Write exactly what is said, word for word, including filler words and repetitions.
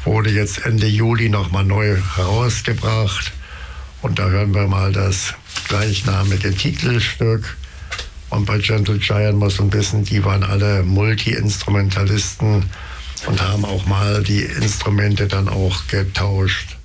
wurde jetzt Ende Juli nochmal neu herausgebracht. Und da hören wir mal das gleichnamige Titelstück. Und bei Gentle Giant muss man wissen, die waren alle Multi-Instrumentalisten und haben auch mal die Instrumente dann auch getauscht.